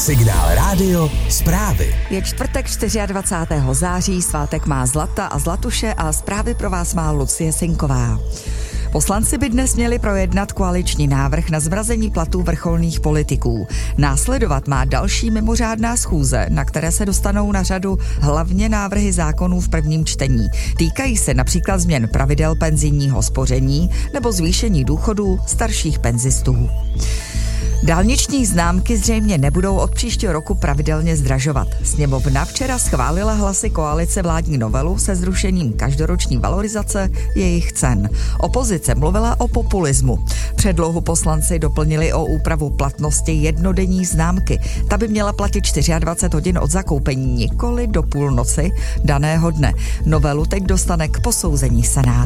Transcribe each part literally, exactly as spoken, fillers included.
Signál Rádio zprávy. Je čtvrtek dvacátého čtvrtého září, svátek má Zlata a Zlatuše a zprávy pro vás má Lucie Sinková. Poslanci by dnes měli projednat koaliční návrh na zmrazení platů vrcholných politiků. Následovat má další mimořádná schůze, na které se dostanou na řadu hlavně návrhy zákonů v prvním čtení. Týkají se například změn pravidel penzijního spoření nebo zvýšení důchodů starších penzistů. Dálniční známky zřejmě nebudou od příštího roku pravidelně zdražovat. Sněmovna včera schválila hlasy koalice vládní novelu se zrušením každoroční valorizace jejich cen. Opozice mluvila o populismu. Předlohu poslanci doplnili o úpravu platnosti jednodenní známky. Ta by měla platit dvacet čtyři hodin od zakoupení, nikoli do půlnoci daného dne. Novelu teď dostane k posouzení Senát.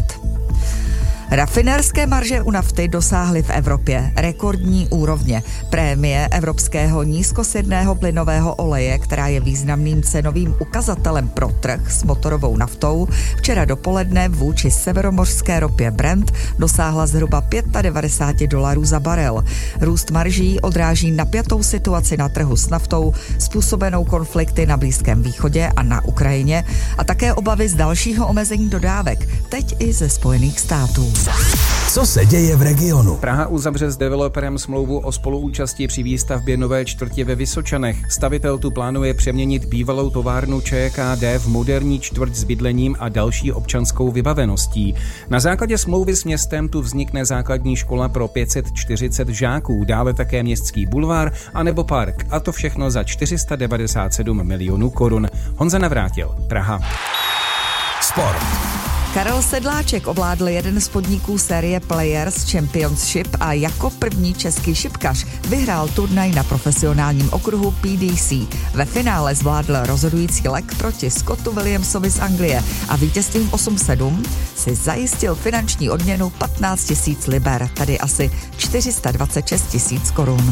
Rafinérské marže u nafty dosáhly v Evropě rekordní úrovně. Prémie evropského nízkosirného plynového oleje, která je významným cenovým ukazatelem pro trh s motorovou naftou, včera dopoledne vůči severomořské ropě Brent dosáhla zhruba devadesát pět dolarů za barel. Růst marží odráží napjatou situaci na trhu s naftou, způsobenou konflikty na Blízkém východě a na Ukrajině a také obavy z dalšího omezení dodávek, teď i ze Spojených států. Co se děje v regionu? Praha uzavře s developerem smlouvu o spoluúčasti při výstavbě nové čtvrtě ve Vysočanech. Stavitel tu plánuje přeměnit bývalou továrnu ČKD v moderní čtvrť s bydlením a další občanskou vybaveností. Na základě smlouvy s městem tu vznikne základní škola pro pět set čtyřicet žáků, dále také městský bulvár a nebo park. A to všechno za čtyři sta devadesát sedm milionů korun. Honza Navrátil, Praha. Sport. Karel Sedláček ovládl jeden z podniků série Players Championship a jako první český šipkař vyhrál turnaj na profesionálním okruhu P D C. Ve finále zvládl rozhodující leg proti Scottu Williamsovi z Anglie a vítězstvím osm sedm si zajistil finanční odměnu patnáct tisíc liber, tedy asi čtyři sta dvacet šest tisíc korun.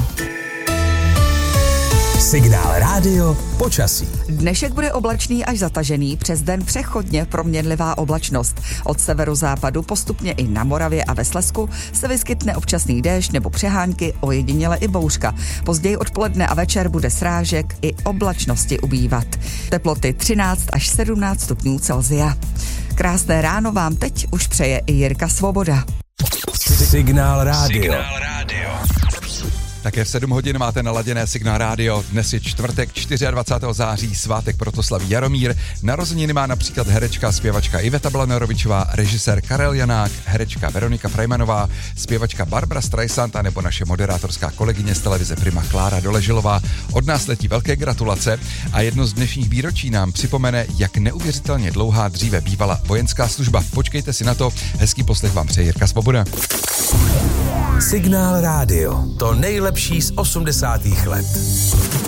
Signál Rádio počasí. Dnešek bude oblačný až zatažený, přes den přechodně proměnlivá oblačnost. Od severozápadu postupně i na Moravě a ve Slezsku se vyskytne občasný déšť nebo přehánky, ojediněle i bouřka. Později odpoledne a večer bude srážek i oblačnosti ubývat. Teploty třináct až sedmnáct stupňů Celsia. Krásné ráno vám teď už přeje i Jirka Svoboda. Signál Rádio. Signál Rádio. Také v sedm hodin máte naladěné Signál Rádio. Dnes je čtvrtek dvacátého čtvrtého září, svátek proto slaví Jaromír. Narozeniny má například herečka, zpěvačka Iveta Blanorovičová, režisér Karel Janák, herečka Veronika Frejmanová, zpěvačka Barbra Streisand a nebo naše moderátorská kolegyně z televize Prima Klára Doleželová. Od nás letí velké gratulace a jedno z dnešních výročí nám připomene, jak neuvěřitelně dlouhá dříve bývala vojenská služba. Počkejte si na to, hezký poslech vám přeje Jirka Svoboda. Signál Rádio. To nejlepší z osmdesátých let.